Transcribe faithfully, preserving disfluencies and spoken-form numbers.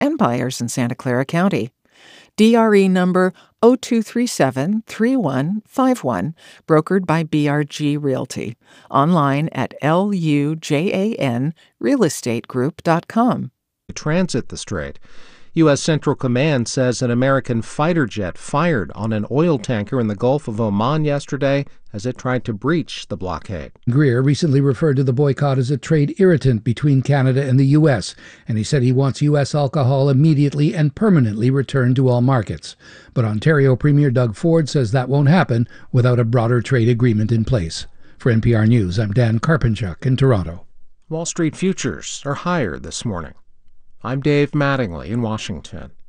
and buyers in Santa Clara County. D R E number zero two three seven three one five one, brokered by B R G Realty. Online at L U J A N real estate group dot com. Transit the strait. U S. Central Command says an American fighter jet fired on an oil tanker in the Gulf of Oman yesterday as it tried to breach the blockade. Greer recently referred to the boycott as a trade irritant between Canada and the U S, and he said he wants U S alcohol immediately and permanently returned to all markets. But Ontario Premier Doug Ford says that won't happen without a broader trade agreement in place. For N P R News, I'm Dan Karpenchuk in Toronto. Wall Street futures are higher this morning. I'm Dave Mattingly in Washington.